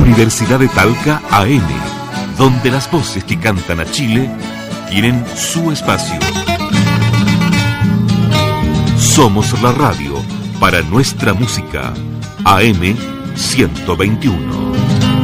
Universidad de Talca AM, donde las voces que cantan a Chile tienen su espacio. Somos la radio para nuestra música, AM 121.